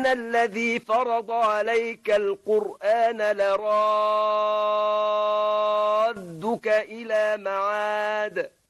إن الذي فرض عليك القرآن لرادك إلى معاد